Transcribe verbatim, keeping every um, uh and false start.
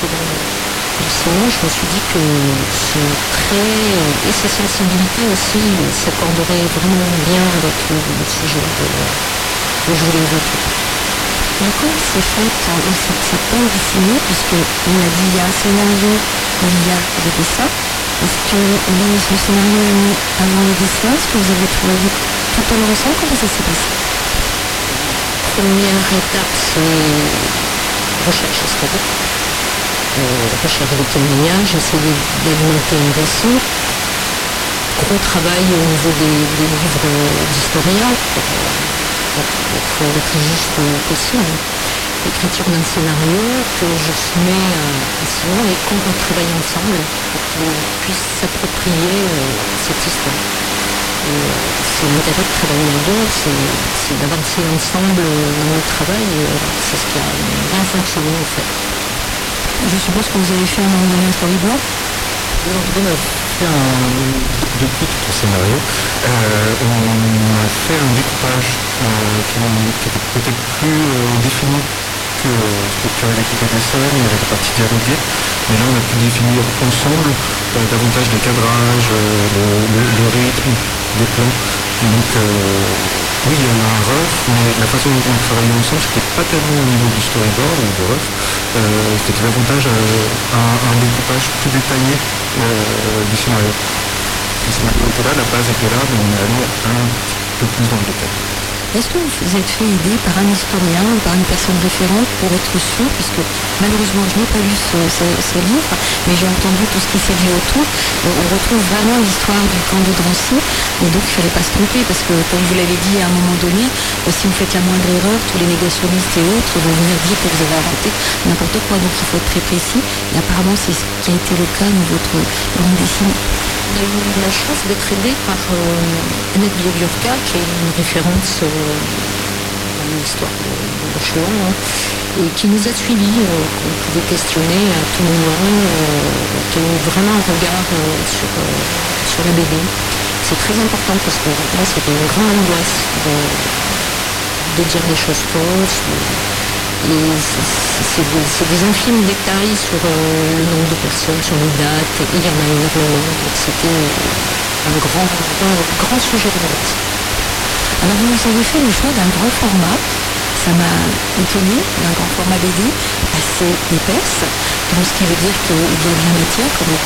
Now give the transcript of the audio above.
dans le cinéma, je me suis dit que ce trait et sa sensibilité aussi s'accorderaient vraiment bien avec le, le sujet de, que je voulais évoquer. D'accord, c'est fait dans cette, cette bande dessinée, puisqu'on a dit il y a un scénario, il y a des dessins. Est-ce que le, le scénario est mis avant les dessins? Est-ce que vous avez travaillé tout en ensemble? Comment ça s'est passé? Première étape, c'est recherche historique, euh, recherche de témoignages, essayer d'alimenter un récit. Gros travail au niveau des, des livres d'historiens pour, pour être le plus juste possible. L'écriture d'un scénario que je soumets à Simon et qu'on travaille ensemble pour qu'il puisse s'approprier euh, cette histoire. Et, euh, c'est l'intérêt de travailler à deux, c'est, c'est d'avancer ensemble dans le travail et euh, c'est ce qui a bien fonctionné en fait. Je suppose que vous avez fait un moment donné un storyboard. On a fait un, depuis tout le scénario, euh, on a fait un découpage euh, qui, qui était peut-être plus euh, défini que structuré l'équipe des scènes, il y avait la partie dialoguée, mais là on a pu définir ensemble euh, davantage les cadrages, euh, le, le, le rythme des plans. Donc euh, oui, il y en a un rough, mais la façon dont on travaillait ensemble, c'était pas tellement au niveau du storyboard ou du rough, euh, c'était davantage euh, un, un découpage plus détaillé euh, du scénario. Le scénario était là, la base était là, mais on est allé un petit peu plus dans le détail. Est-ce que vous êtes fait aider par un historien ou par une personne référente pour être sûr, puisque malheureusement je n'ai pas lu ce, ce, ce livre, mais j'ai entendu tout ce qui s'est dit autour, on retrouve vraiment l'histoire du camp de Drancy, et donc il ne fallait pas se tromper, parce que comme vous l'avez dit à un moment donné, si vous faites la moindre erreur, tous les négationnistes et autres vont venir dire que vous avez inventé n'importe quoi, donc il faut être très précis, et apparemment c'est ce qui a été le cas dans votre bande dessinée. On a eu la chance d'être aidé par euh, Annette Biobiorka, qui est une référence euh, dans l'histoire de, de Rocheland, hein, et qui nous a suivis, euh, qu'on pouvait questionner à tout moment, euh, qui a eu vraiment un regard euh, sur, euh, sur la B D. C'est très important parce que moi c'était une grande angoisse de, de dire des choses fausses. De, Et c'est des, c'est des infimes détails sur euh, le nombre de personnes, sur les dates, et il y en a énormément. Donc c'était un grand, un grand sujet de vote. Alors vous avez fait le choix d'un grand format, ça m'a étonné, d'un grand format B D assez épaisse, donc ce qui veut dire qu'il y a bien matière, comme